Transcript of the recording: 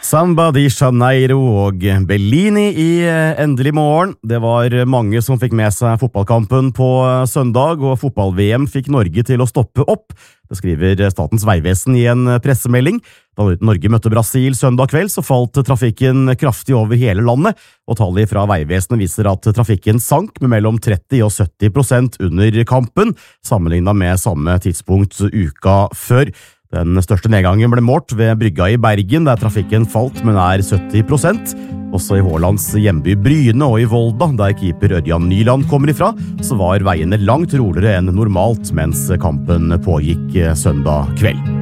Samba di Janeiro og Bellini i Endelig morgen. Det var mange som fikk med seg fotballkampen på søndag, og fotball-VM fikk Norge til å stoppe opp. Det skriver Statens vegvesen i en pressemelding. Da Norge møtte Brasil søndag kveld, så falt trafikken kraftig over hele landet, og tallet fra veivesenet viser at trafikken sank med mellom 30 og 70% under kampen, sammenlignet med samme tidspunkt uka før. Den største nedgangen ble målt ved brygga i Bergen, der trafikken falt med nær 70%. Også i Haalands hjemby Bryne og i Volda, der keeper Ørjan Nyland kommer ifra, så var veiene langt roligere enn normalt mens kampen pågikk søndag kveld.